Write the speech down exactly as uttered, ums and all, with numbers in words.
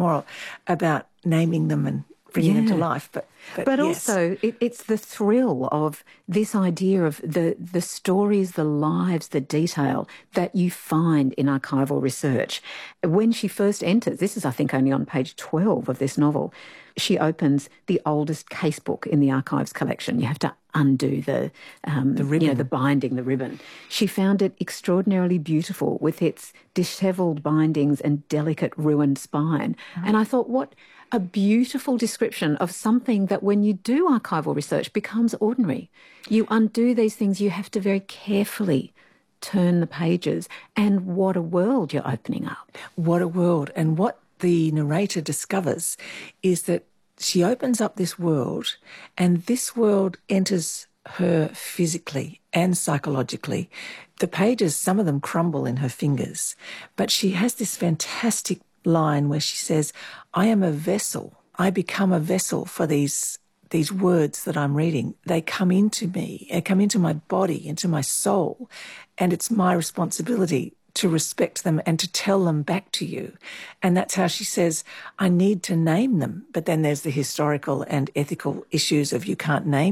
more about naming them and bringing yeah. them to life. But but, but yes. also it, it's the thrill of this idea of the, the stories, the lives, the detail that you find in archival research. When she first enters, this is I think only on page twelve of this novel, she opens the oldest casebook in the archives collection. You have to undo the, um, the ribbon. You know, the binding, the ribbon. She found it extraordinarily beautiful with its dishevelled bindings and delicate ruined spine. Mm. And I thought, what a beautiful description of something that when you do archival research becomes ordinary. You undo these things, you have to very carefully turn the pages. And what a world you're opening up. What a world. And what the narrator discovers is that she opens up this world and this world enters her physically and psychologically. The pages, some of them crumble in her fingers, but she has this fantastic line where she says, I am a vessel. I become a vessel for these these words that I'm reading. They come into me, they come into my body, into my soul, and it's my responsibility to respect them and to tell them back to you. And that's how she says, I need to name them. But then there's the historical and ethical issues of you can't name